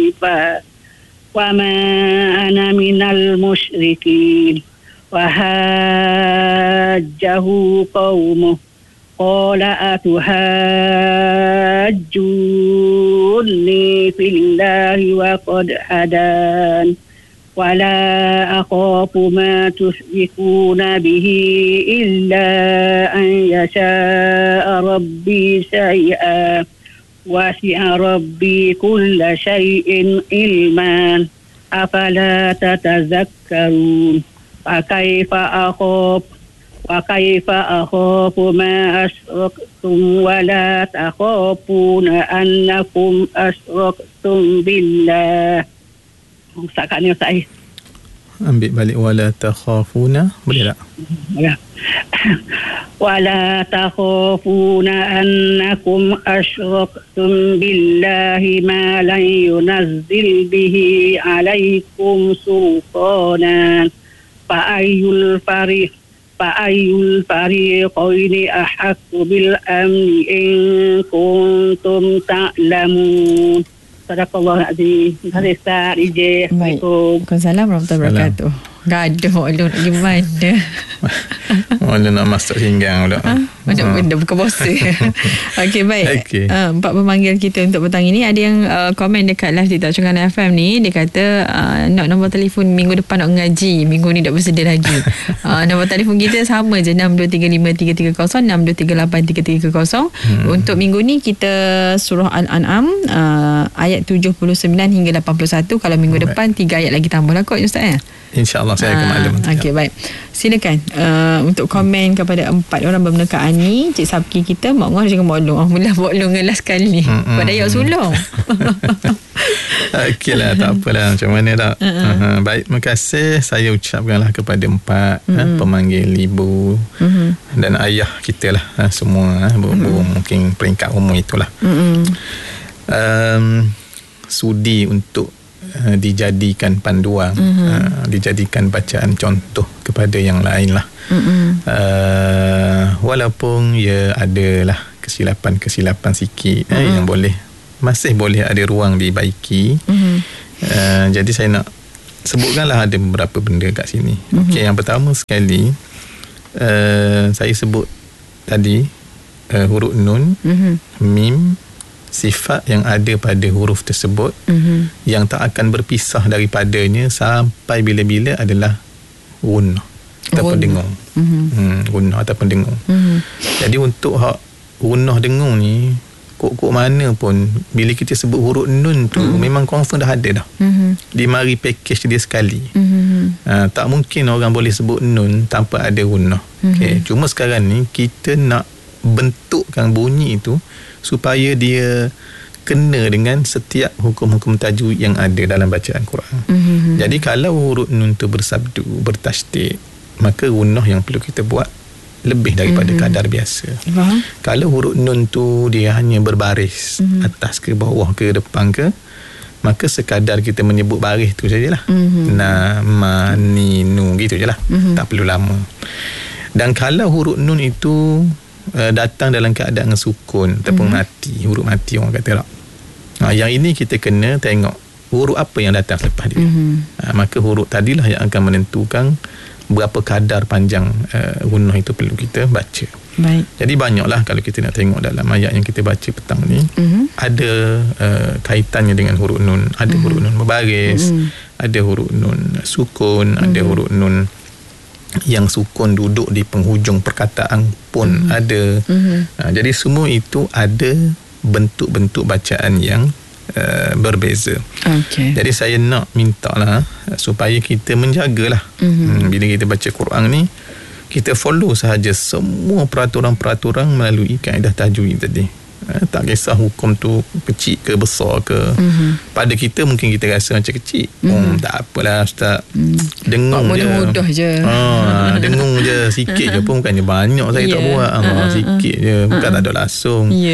وما أنا من المشركين وحاجه قومه قال أتحاجوني في الله وقد هدان ولا أخاف ما تشركون به إلا أن يشاء ربي شيئا وسع ربي كل شيء علما أفلا تتذكرون وكيف أخاف ما أشركتم ولا تخافون أنكم أشركتم بالله. Ustaz ni Ustaz. Ambil balik wala takhafuna, boleh tak? Ya. Wala takhafuna annakum asyraktum billahi ma lan yunazzil bihi alaikum sultanan fa ayyul fariqaini ahaqqu bil amni in kuntum ta'lamun. Sadaqallahul azim. Ustaz Ije. Waalaikumsalam warahmatullahi wabarakatuh. Gaduh lu gimana? Mana nak masuk hinggang pula. Macam benda bukan bosan. Okey, baik. Okay. Empat pemanggil kita untuk petang ini. Ada yang komen dekat live TikTok Cungan FM ni. Dia kata nak nombor telefon minggu depan nak ngaji. Minggu ni tak bersedia lagi. Nombor telefon kita sama je 62353330 62383330. Untuk minggu ni kita surah Al-An'am ayat 79 hingga 81. Kalau minggu depan 3 ayat lagi tambah lah kot Ustaz ya. InsyaAllah saya akan maklum. Okey, baik. Silakan untuk komen kepada 4 orang bermenekaan ni. Cik Sabki kita mak ngah jangan bolong. Mula bolong ngelas sekali. Pada ayat sulung. Okeylah, tak apalah macam mana tak. Baik, terima kasih saya ucapkanlah kepada 4 pemanggil ibu dan ayah kita lah, semua mungkin peringkat umur itulah. Sudi untuk dijadikan panduan, dijadikan bacaan contoh kepada yang lain lah. Walaupun ya adalah kesilapan sikit yang masih boleh ada ruang dibaiki. Jadi saya nak sebutkanlah ada beberapa benda kat sini. Okey, yang pertama sekali saya sebut tadi huruf nun, mim, sifat yang ada pada huruf tersebut yang tak akan berpisah daripadanya sampai bila-bila adalah gunnah ataupun dengung. Gunnah ataupun dengung. Jadi untuk hak gunnah dengung ni, kok mana pun bila kita sebut huruf nun tu memang confirm dah ada dah. Dia mari package dia sekali. Tak mungkin orang boleh sebut nun tanpa ada gunnah. Okay. Cuma sekarang ni kita nak bentukkan bunyi itu supaya dia kena dengan setiap hukum-hukum tajwid yang ada dalam bacaan Quran. Jadi kalau huruf nun tu bersabdu, bertasydid, maka gunnah yang perlu kita buat lebih daripada kadar biasa. Kalau huruf nun tu dia hanya berbaris, atas ke bawah ke depan ke, maka sekadar kita menyebut baris tu sajalah. Na, ma, ni, nu gitu je lah. Tak perlu lama. Dan kalau huruf nun itu datang dalam keadaan sukun ataupun mati, huruf mati orang kata tak. Yang ini kita kena tengok huruf apa yang datang selepas dia. Maka huruf tadilah yang akan menentukan berapa kadar panjang gunnah itu perlu kita baca. Baik. Jadi banyaklah kalau kita nak tengok dalam ayat yang kita baca petang ni, ada kaitannya dengan huruf nun. Ada huruf nun berbaris, ada huruf nun sukun, ada huruf nun yang sukun duduk di penghujung perkataan pun ada. Jadi semua itu ada bentuk-bentuk bacaan yang berbeza. Jadi saya nak minta lah supaya kita menjagalah bila kita baca Quran ni, kita follow sahaja semua peraturan-peraturan melalui kaedah tajwid tadi. Tak kisah hukum tu kecil ke besar ke. Pada kita mungkin kita rasa macam kecil. Tak apalah Ustaz, dengung je, mudah je. Dengung je sikit je pun bukannya banyak saya tak buat. Sikit je, bukan tak ada langsung.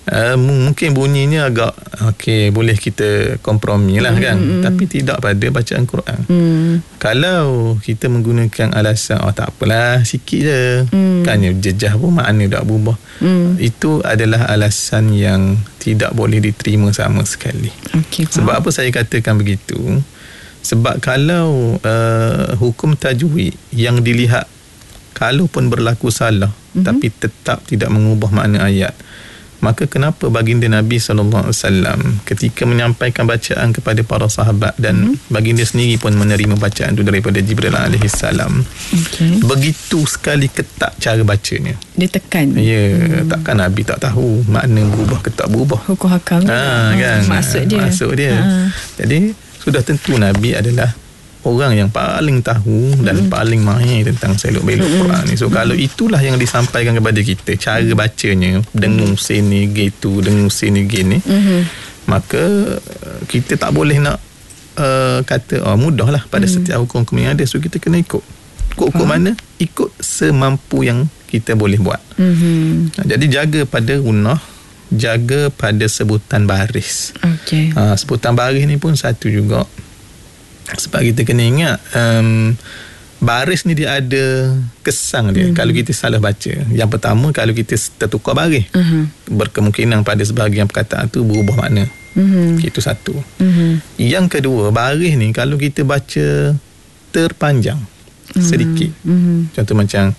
Mungkin bunyinya agak boleh kita kompromi lah kan, tapi tidak pada bacaan Quran. Kalau kita menggunakan alasan tak apalah sikit je, kan jejah pun makna tak berubah, itu adalah alasan yang tidak boleh diterima sama sekali. Sebab apa saya katakan begitu? Sebab kalau hukum tajwid yang dilihat, kalaupun berlaku salah tapi tetap tidak mengubah makna ayat, maka kenapa baginda Nabi SAW ketika menyampaikan bacaan kepada para sahabat dan baginda sendiri pun menerima bacaan itu daripada Jibril AS, begitu sekali ketat cara bacanya, dia tekan. Takkan Nabi tak tahu makna berubah ke tak berubah, hukum hakam kan? Maksud dia. Jadi sudah tentu Nabi adalah orang yang paling tahu dan paling mahir tentang selok-belok Quran ni. So kalau itulah yang disampaikan kepada kita, cara bacanya dengung sini gitu, dengung sini gini, maka kita tak boleh nak kata mudahlah pada setiap hukum-hukum yang ada. So kita kena ikut mana? Ikut semampu yang kita boleh buat. Jadi jaga pada gunnah, jaga pada sebutan baris. Sebutan baris ni pun satu juga. Sebab kita kena ingat baris ni dia ada kesang dia kalau kita salah baca. Yang pertama, kalau kita tertukar baris, berkemungkinan pada sebahagian perkataan tu berubah makna. Itu satu. Yang kedua, baris ni kalau kita baca terpanjang sedikit, contoh macam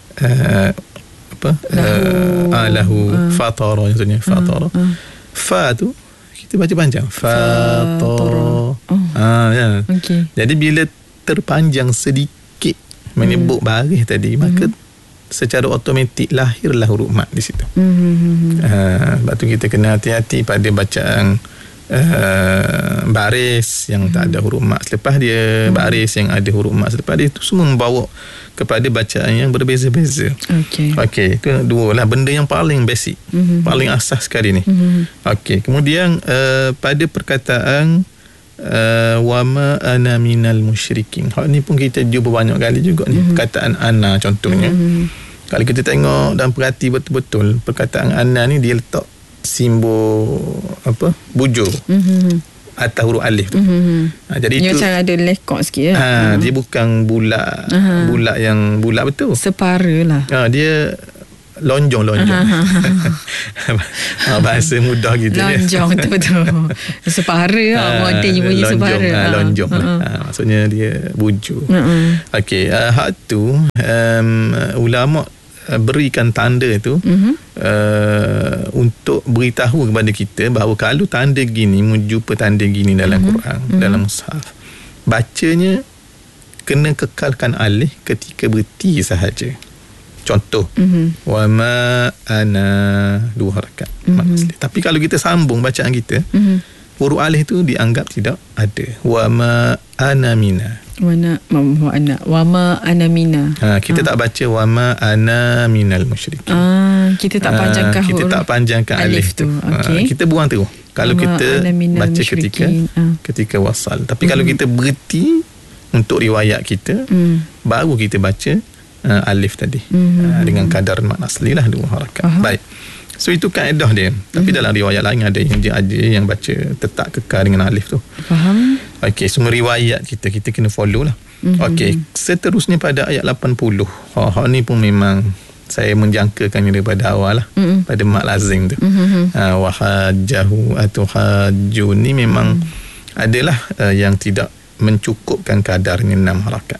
lahu fatara, contohnya fatara, fa tu kita baca panjang, fatara. Jadi bila terpanjang sedikit menyebut baris tadi, maka secara automatik lahirlah huruf mat di situ. Sebab tu kita kena hati-hati pada bacaan baris yang tak ada huruf mat selepas dia, baris yang ada huruf mat selepas dia, itu semua membawa kepada bacaan yang berbeza-beza. Okey, itu dua lah benda yang paling basic, paling asas sekali ni. Kemudian pada perkataan wama ana minal musyrikin, hal ni pun kita jumpa banyak kali juga ni, perkataan ana contohnya. Kalau kita tengok dan perhati betul-betul, perkataan ana ni dia letak simbol bujur atas huruf alif tu. Jadi itu macam ada lekok sikit dia bukan bulat, bulat yang bulat betul, separa lah. Dia lonjong. Bahasa mudah gitu lonjong tu betul. Separa modelnya bunyi separa. Lonjong lah. Maksudnya dia bujur. Hak tu ulama berikan tanda tu untuk beritahu kepada kita bahawa kalau tanda gini, menjumpa tanda gini dalam Quran, dalam mushaf, bacanya kena kekalkan alif ketika berhenti sahaja. Contoh, wa ma ana, dua harakat. Tapi kalau kita sambung bacaan kita, huruf alif tu dianggap tidak ada. Wa ma ana mina. Wa ma ana mina. Kita tak baca wa ma ana minal musyrikin. Kita tak panjangkan kita tak panjangkan alif tu. Kita buang terus. Kalau kita baca ketika wasal. Tapi kalau kita berhenti untuk riwayat kita, baru kita baca alif tadi dengan kadar makna asli lah, dua harakat. Baik. So itu kaedah dia. Tapi dalam riwayat lain ada yang baca tetap kekal dengan alif tu. Faham? Semua riwayat kita kena follow lah. Seterusnya pada ayat 80. Ni pun memang saya menjangkakan daripada awal lah, pada mat lazim tu. Wahajjahu atau hajju ni memang adalah yang tidak mencukupkan kadarnya 6 harakat.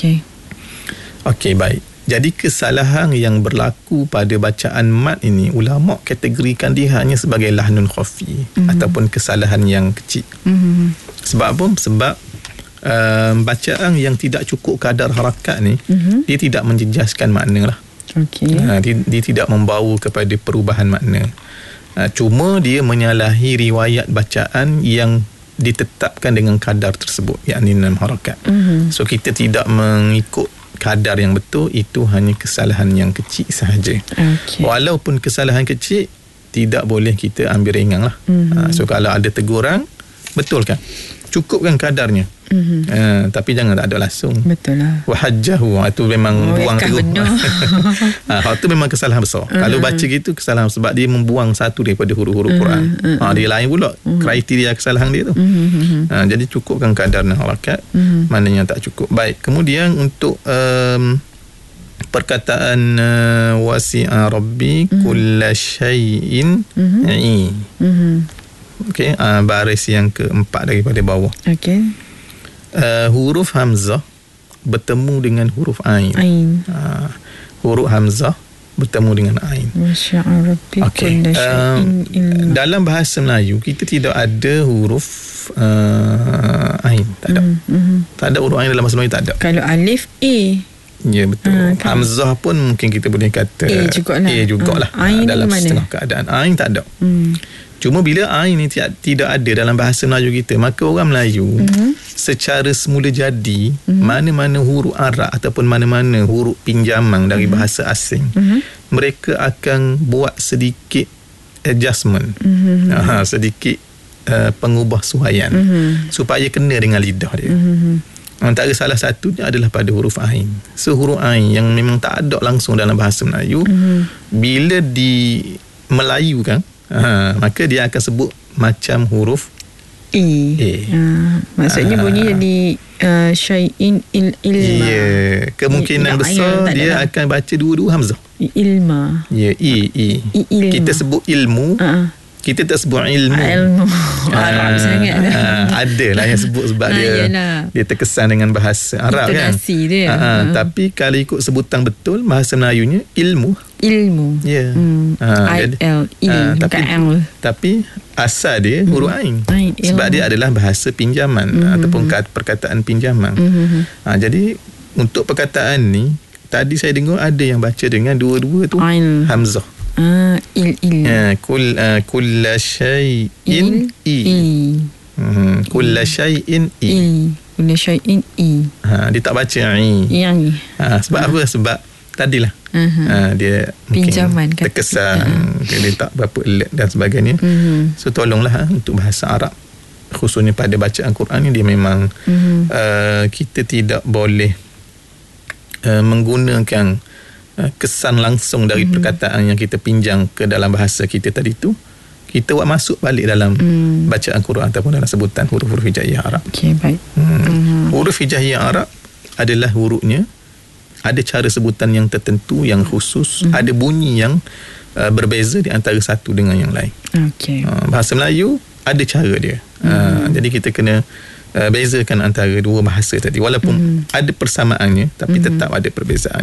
Baik. Jadi kesalahan yang berlaku pada bacaan mat ini, ulama kategorikan dia hanya sebagai lahnun khafi, ataupun kesalahan yang kecil. Sebab apa? Sebab bacaan yang tidak cukup kadar harakat ni, dia tidak menjejaskan makna lah. Dia tidak membawa kepada perubahan makna. Cuma dia menyalahi riwayat bacaan yang ditetapkan dengan kadar tersebut, yakni 6 harakat. So kita tidak mengikut kadar yang betul, itu hanya kesalahan yang kecil sahaja. Walaupun kesalahan kecil, tidak boleh kita ambil ringan lah. So kalau ada teguran, betul kan? Cukupkan kadarnya. Tapi jangan tak ada langsung. Betul lah. Wahajjahu, itu memang buang terus. Itu memang kesalahan besar. Kalau baca gitu kesalahan, sebab dia membuang satu daripada huruf-huruf Quran. Dia lain pula kriteria kesalahan dia tu. Jadi cukupkan kadar harakat, maknanya tak cukup. Baik, kemudian untuk perkataan wasi'a rabbi kulla syai'in okey, baris yang keempat daripada bawah. Okey. Huruf hamzah bertemu dengan huruf ain. Huruf hamzah bertemu dengan ain. Wasi'a rabbi kulla syai'in. Dalam bahasa Melayu kita tidak ada huruf ain, tak ada. Tak ada huruf ain dalam bahasa Melayu, tak ada. Kalau alif A. Ya, betul. Hamzah pun mungkin kita boleh kata A jugalah. Dalam setengah keadaan. Ain tak ada. Cuma bila ain ni tidak ada dalam bahasa Melayu kita, maka orang Melayu secara semula jadi mana-mana huruf Arab ataupun mana-mana huruf pinjaman dari bahasa asing, mereka akan buat sedikit adjustment, sedikit pengubah suaian supaya kena dengan lidah dia. Antara salah satunya adalah pada huruf ain. So huruf ain yang memang tak ada langsung dalam bahasa Melayu, bila di Melayu kan, maka dia akan sebut macam huruf A. Maksudnya bunyi jadi syai'in ilma. Ya, kemungkinan besar dia akan baca dua-dua hamzah. Ilma. Ya, ilma. Kita sebut ilmu. Kita tak sebut ilmu. Arab sangat. Adalah yang sebut sebab dia terkesan dengan bahasa Arab kan. Dia. Tapi kalau ikut sebutan betul bahasa Melayunya ilmu. Ya. Tapi asal dia huruf ain. Sebab dia adalah bahasa pinjaman ataupun perkataan pinjaman. Jadi untuk perkataan ni tadi saya dengar ada yang baca dengan dua-dua tu hamzah. Kulla syai'in kulla syai'in kulla syai'in dia tak baca sebab apa? Sebab tadilah dia pinjaman mungkin terkesan, dia tak berapa alert dan sebagainya. So tolonglah untuk bahasa Arab, khususnya pada bacaan Quran ni, dia memang kita tidak boleh menggunakan kesan langsung dari perkataan yang kita pinjam ke dalam bahasa kita tadi tu, kita buat masuk balik dalam bacaan Quran ataupun dalam sebutan huruf-huruf hijaiyah Arab. Okey, baik. Huruf hijaiyah Arab adalah hurufnya ada cara sebutan yang tertentu, yang khusus, ada bunyi yang berbeza di antara satu dengan yang lain. Okey. Bahasa Melayu ada cara dia. Jadi kita kena bezakan antara dua bahasa tadi, walaupun ada persamaannya tapi tetap ada perbezaan.